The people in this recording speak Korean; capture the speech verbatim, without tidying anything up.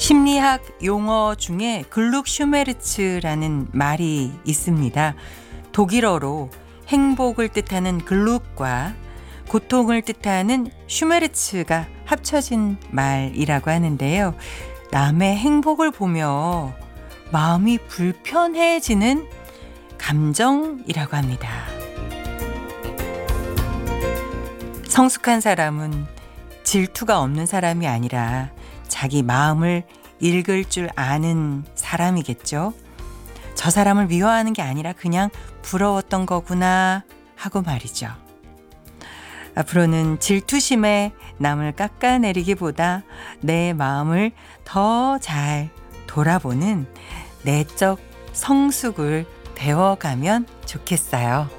심리학 용어 중에 글룩슈메르츠라는 말이 있습니다. 독일어로 행복을 뜻하는 글룩과 고통을 뜻하는 슈메르츠가 합쳐진 말이라고 하는데요. 남의 행복을 보며 마음이 불편해지는 감정이라고 합니다. 성숙한 사람은 질투가 없는 사람이 아니라 자기 마음을 읽을 줄 아는 사람이겠죠. 저 사람을 미워하는 게 아니라 그냥 부러웠던 거구나 하고 말이죠. 앞으로는 질투심에 남을 깎아내리기보다 내 마음을 더 잘 돌아보는 내적 성숙을 배워가면 좋겠어요.